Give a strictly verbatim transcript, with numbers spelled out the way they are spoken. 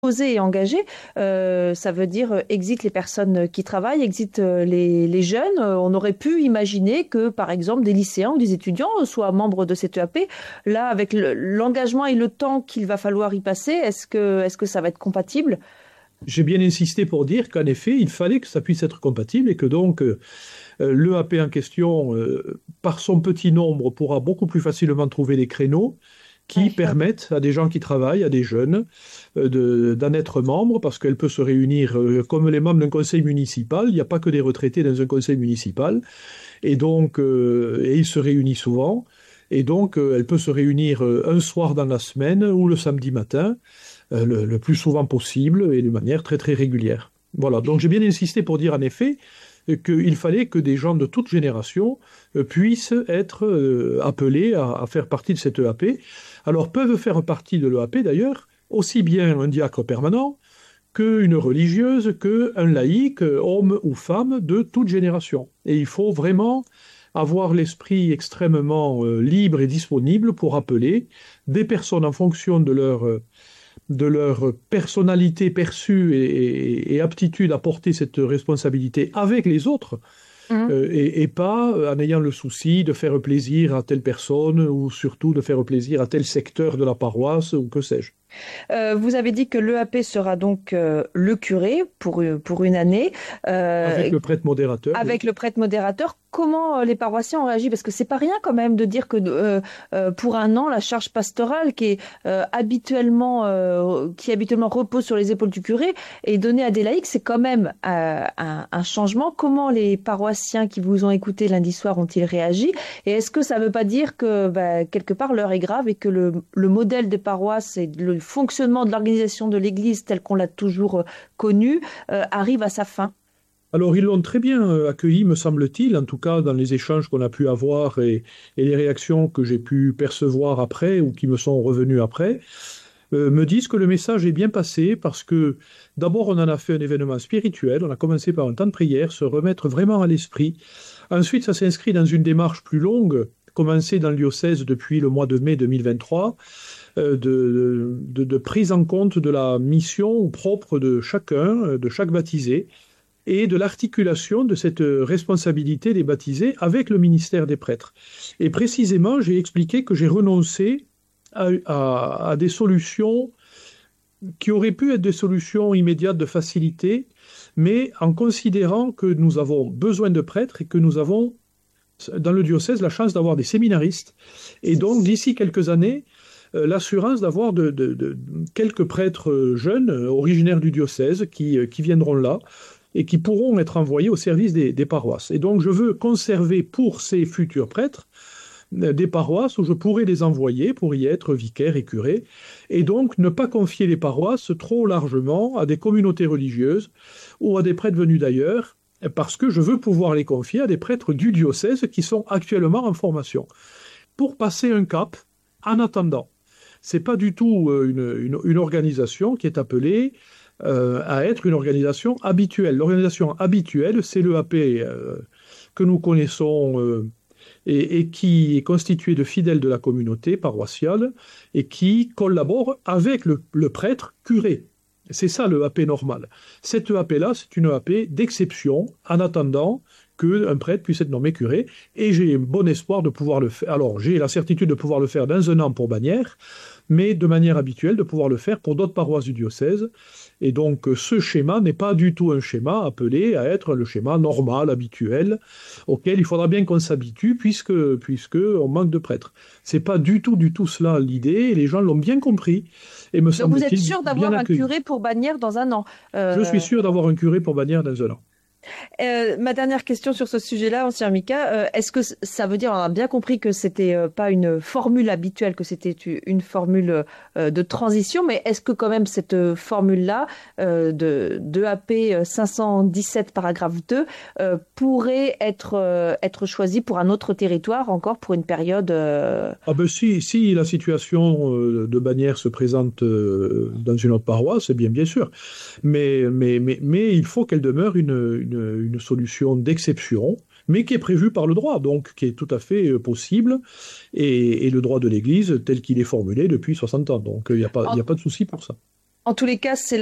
Posé et engagé, euh, ça veut dire euh, exit les personnes qui travaillent, exit euh, les, les jeunes. Euh, on aurait pu imaginer que, par exemple, des lycéens ou des étudiants soient membres de cette E A P. Là, avec le- l'engagement et le temps qu'il va falloir y passer, est-ce que, est-ce que ça va être compatible? J'ai bien insisté pour dire qu'en effet, il fallait que ça puisse être compatible et que donc euh, l'E A P en question, euh, par son petit nombre, pourra beaucoup plus facilement trouver des créneaux qui Ouais. permettent à des gens qui travaillent, à des jeunes, euh, de- d'en être membres, parce qu'elle peut se réunir euh, comme les membres d'un conseil municipal. Il n'y a pas que des retraités dans un conseil municipal. Et donc, euh, et ils se réunissent souvent. Et donc, euh, elle peut se réunir euh, un soir dans la semaine ou le samedi matin, euh, le, le plus souvent possible et de manière très très régulière. Voilà, donc j'ai bien insisté pour dire en effet euh, qu'il fallait que des gens de toute génération euh, puissent être euh, appelés à, à faire partie de cette E A P. Alors peuvent faire partie de l'E A P d'ailleurs aussi bien un diacre permanent qu'une religieuse, qu'un laïc, homme ou femme, de toute génération. Et il faut vraiment avoir l'esprit extrêmement euh, libre et disponible pour appeler des personnes en fonction de leur, euh, de leur personnalité perçue et, et, et aptitude à porter cette responsabilité avec les autres, euh, et, et pas euh, en ayant le souci de faire plaisir à telle personne ou surtout de faire plaisir à tel secteur de la paroisse ou que sais-je. Euh, vous avez dit que l'E A P sera donc euh, le curé pour, pour une année, Avec euh, le prêtre modérateur, oui. avec le prêtre modérateur. Comment euh, les paroissiens ont réagi? Parce que c'est pas rien quand même de dire que euh, euh, pour un an, la charge pastorale qui est euh, habituellement euh, qui habituellement repose sur les épaules du curé est donnée à des laïcs, c'est quand même euh, un, un changement. Comment les paroissiens qui vous ont écouté lundi soir ont-ils réagi? Et est-ce que ça ne veut pas dire que bah, quelque part l'heure est grave et que le, le modèle des paroisses et le fonctionnement de l'organisation de l'Église tel qu'on l'a toujours euh, connu euh, arrive à sa fin? Alors, ils l'ont très bien euh, accueilli, me semble-t-il, en tout cas dans les échanges qu'on a pu avoir et, et les réactions que j'ai pu percevoir après ou qui me sont revenues après, euh, me disent que le message est bien passé parce que d'abord, on en a fait un événement spirituel, on a commencé par un temps de prière, se remettre vraiment à l'esprit. Ensuite, ça s'inscrit dans une démarche plus longue, commencée dans le diocèse depuis le mois de mai deux mille vingt-trois, euh, de, de, de prise en compte de la mission propre de chacun, de chaque baptisé, et de l'articulation de cette responsabilité des baptisés avec le ministère des prêtres. Et précisément, j'ai expliqué que j'ai renoncé à, à, à des solutions qui auraient pu être des solutions immédiates de facilité, mais en considérant que nous avons besoin de prêtres et que nous avons dans le diocèse la chance d'avoir des séminaristes. Et donc, d'ici quelques années, euh, l'assurance d'avoir de, de, de, quelques prêtres jeunes, euh, originaires du diocèse, qui, euh, qui viendront là et qui pourront être envoyés au service des, des paroisses. Et donc, je veux conserver pour ces futurs prêtres euh, des paroisses où je pourrais les envoyer pour y être vicaire et curé, et donc ne pas confier les paroisses trop largement à des communautés religieuses ou à des prêtres venus d'ailleurs, parce que je veux pouvoir les confier à des prêtres du diocèse qui sont actuellement en formation, pour passer un cap en attendant. C'est pas du tout une, une, une organisation qui est appelée euh, à être une organisation habituelle. L'organisation habituelle, c'est l'E A P euh, que nous connaissons euh, et, et qui est constituée de fidèles de la communauté paroissiale et qui collabore avec le, le prêtre curé. C'est ça l'E A P normal. Cette E A P-là, c'est une E A P d'exception, en attendant qu'un prêtre puisse être nommé curé, et j'ai bon espoir de pouvoir le faire. Alors, j'ai la certitude de pouvoir le faire dans un an pour Bagnères, mais de manière habituelle, de pouvoir le faire pour d'autres paroisses du diocèse. Et donc, ce schéma n'est pas du tout un schéma appelé à être le schéma normal, habituel, auquel il faudra bien qu'on s'habitue, puisque, puisque on manque de prêtres. C'est pas du tout, du tout cela l'idée, et les gens l'ont bien compris, et me Donc vous êtes semble-t-il sûr bien d'avoir un accueilli. curé pour Bagnères dans un an? Je suis Euh, sûr d'avoir un curé pour Bagnères dans un an. Euh, ma dernière question sur ce sujet-là, ancien Mika, euh, est-ce que c- ça veut dire, on a bien compris que c'était euh, pas une formule habituelle, que c'était u- une formule euh, de transition, mais est-ce que quand même cette euh, formule-là euh, de, de A P cinq cent dix-sept paragraphe deux euh, pourrait être, euh, être choisie pour un autre territoire encore pour une période euh, Ah ben si, si la situation euh, de Bagnères se présente euh, dans une autre paroisse, c'est bien bien sûr. Mais, mais, mais, mais il faut qu'elle demeure une, une, une solution d'exception, mais qui est prévue par le droit, donc qui est tout à fait euh, possible, et, et le droit de l'Église tel qu'il est formulé depuis soixante ans. Donc il n'y a pas, il y a pas de souci pour ça. En tous les cas, c'est